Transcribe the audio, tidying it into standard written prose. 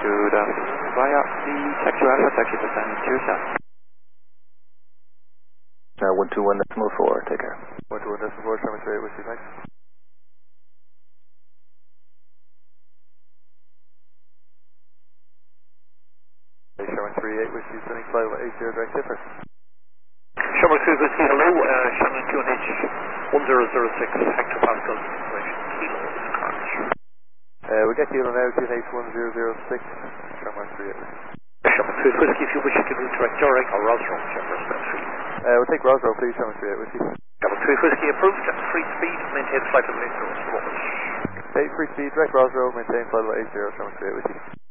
altitude via the taxi Alpha, taxi descend 27. 121.4, take care. 121.4, Sherman 38 Whiskey, thanks. Sherman 38 Whiskey, sending flight level 80 direct tipper. Sherman 3 Whiskey, hello, Shannon QNH 1006 hectopascal, direction Kilo, Carnage. We get Kilo now, QNH 1006, Sherman 38 Whiskey. Sherman 3 Whiskey, if you wish you can move direct Zurich or Roswell, Sherman 3. We'll take Roswell, please, Sherman 38 Whiskey. Sherman 3 Whiskey approved, at free speed, maintain flight level 80, Take free speed, direct Roswell, maintain flight level 80, Sherman 38 Whiskey.